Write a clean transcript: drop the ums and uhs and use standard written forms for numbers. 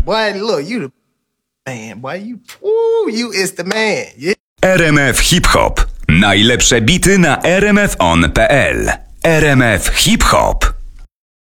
Boy, look, you the man, boy. You is the man. Yeah. RMF Hip Hop. Najlepsze bity na rmfon.pl. RMF Hip Hop.